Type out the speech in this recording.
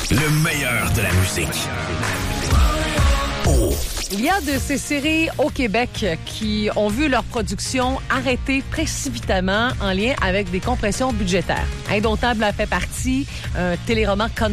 Le meilleur de la musique. Il y a de ces séries au Québec qui ont vu leur production arrêtée précipitamment en lien avec des compressions budgétaires. Indomptable a fait partie, un téléroman country